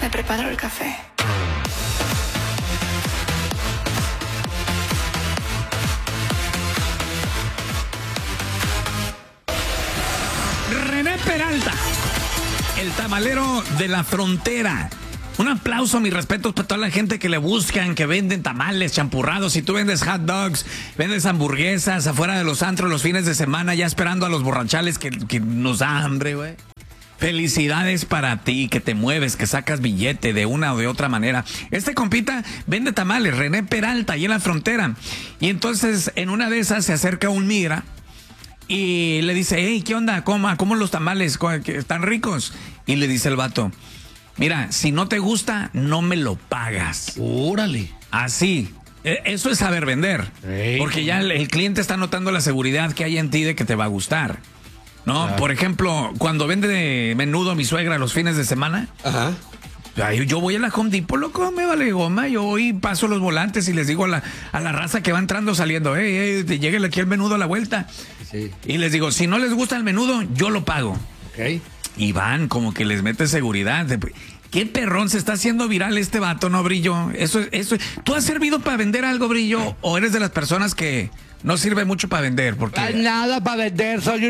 te preparo el café. René Peralta, el tamalero de la frontera. Un aplauso, mis respetos para toda la gente que le buscan, que venden tamales, champurrados. Si tú vendes hot dogs, vendes hamburguesas afuera de los antros los fines de semana, ya esperando a los borrachales que nos da hambre, güey. Felicidades para ti, que te mueves, que sacas billete de una o de otra manera. Este compita vende tamales, René Peralta, ahí en la frontera. Y entonces, en una de esas se acerca un migra y le dice, hey, ¿qué onda? ¿Cómo los tamales? ¿Están ricos? Y le dice el vato, mira, si no te gusta, no me lo pagas. Órale. Así. Eso es saber vender. Ey, porque ya el cliente está notando la seguridad que hay en ti de que te va a gustar. ¿No? Claro. Por ejemplo, cuando vende menudo mi suegra los fines de semana, ajá, yo voy a la Home Depot, loco, me vale goma. Yo hoy paso los volantes y les digo a la raza que va entrando, saliendo, lléguenle aquí el menudo a la vuelta. Sí. Y les digo, si no les gusta el menudo, yo lo pago. Ok. Y van como que les mete seguridad. ¿Qué perrón se está haciendo viral este vato, no, Brillo? Eso. ¿Tú has servido para vender algo, Brillo? ¿O eres de las personas que no sirve mucho para vender? Porque nada para vender, soy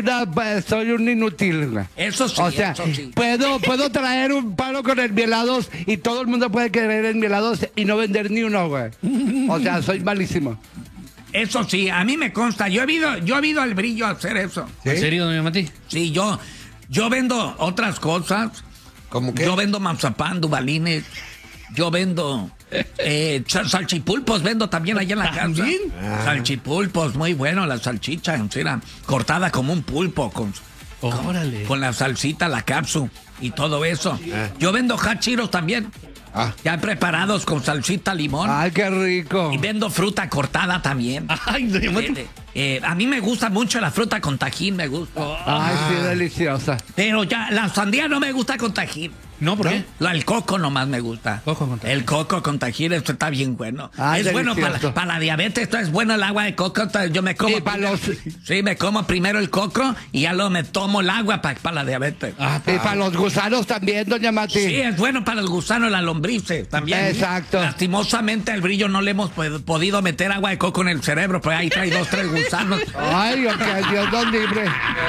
un inútil. Eso sí. O sea, eso sí. puedo traer un palo con enmielados y todo el mundo puede querer enmielados y no vender ni uno, güey. O sea, soy malísimo. Eso sí, a mí me consta. Yo he visto al Brillo hacer eso. ¿Sí? ¿En serio, doña Mati? Sí, yo vendo otras cosas. ¿Cómo qué? Yo vendo mazapán, dubalines. Yo vendo salchipulpos, vendo también allá en la casa. ¿También? Salchipulpos, muy bueno, la salchicha, mira, cortada como un pulpo, Órale. con la salsita, la cápsula y todo eso. Yo vendo hachiros también. Ya preparados con salsita, limón. Ay, qué rico. Y vendo fruta cortada también. Ay, doña Mati. A mí me gusta mucho la fruta con tajín, me gusta. Ay, sí, deliciosa. Pero ya, la sandía no me gusta con tajín. No, ¿por qué? El coco nomás me gusta. Coco con tajín. El coco con tajín, esto está bien bueno. Ay, es bueno delicioso. para la diabetes, esto es bueno el agua de coco. Yo me como. Y para los... Sí, me como primero el coco y ya luego me tomo el agua para la diabetes. Y para los gusanos también, doña Mati. Sí, es bueno para los gusanos, las lombrices también. Exacto. Lastimosamente al Brillo no le hemos podido meter agua de coco en el cerebro, pero ahí trae 2, 3 gusanos. Ay, ok, Dios nos libre.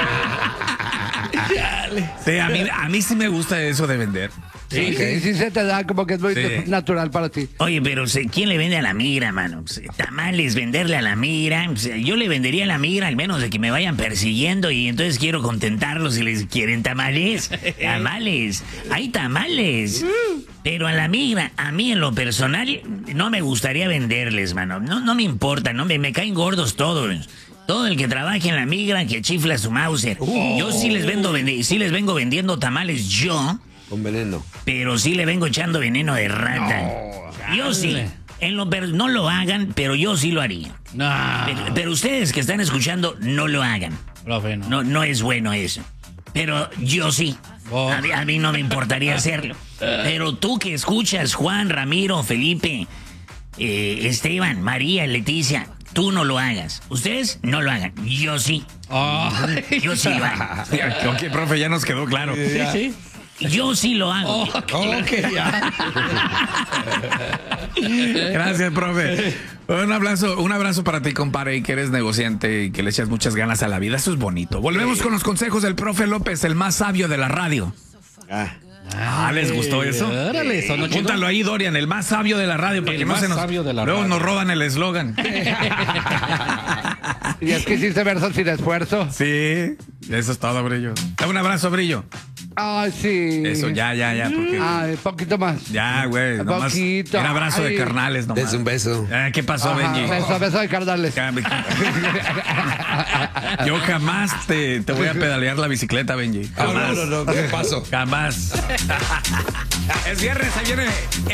Sí, a mí sí me gusta eso de vender. Sí, sí se te da como que es muy natural para ti. Oye, pero ¿quién le vende a la migra, mano? Tamales, venderle a la migra. Yo le vendería a la migra al menos de que me vayan persiguiendo y entonces quiero contentarlos si les quieren tamales. Tamales, hay tamales. Pero a la migra, a mí en lo personal, no me gustaría venderles, mano. No me importa, no me caen gordos todos. Todo el que trabaje en la migra que chifla su Mauser. Yo sí les vengo vendiendo tamales yo. Con veneno. Pero sí le vengo echando veneno de rata. No, yo sí. No lo hagan, pero yo sí lo haría. No. Pero ustedes que están escuchando, no lo hagan. Profe, no. No es bueno eso. Pero yo sí. A mí no me importaría hacerlo. Pero tú que escuchas, Juan, Ramiro, Felipe, Esteban, María, Leticia, tú no lo hagas. Ustedes no lo hagan. Yo sí. Yo sí lo hago. Ok, profe, ya nos quedó claro. Sí. Yo sí lo hago. Ok, ya. Gracias, profe. Un abrazo para ti, compadre, que eres negociante y que le echas muchas ganas a la vida. Eso es bonito. Volvemos con los consejos del profe López, el más sabio de la radio. ¿Les gustó eso? Órale, sonó chido. Apúntalo ahí, Dorian, el más sabio de la radio, para El que no más se nos... sabio de la luego radio. nos roban el eslogan. Y es que hiciste versos sin esfuerzo. Sí, eso es todo, Brillo. Un abrazo, Brillo. Ay, sí. Eso, ya, porque... Ay, poquito más. Ya, güey, nomás Poquito. un abrazo de Ay. carnales nomás. Des un beso. ¿Qué pasó, Ajá, Benji? beso de carnales. Yo jamás te voy a pedalear la bicicleta, Benji. Jamás. No. ¿Qué pasó? Jamás. Es viernes, ahí viene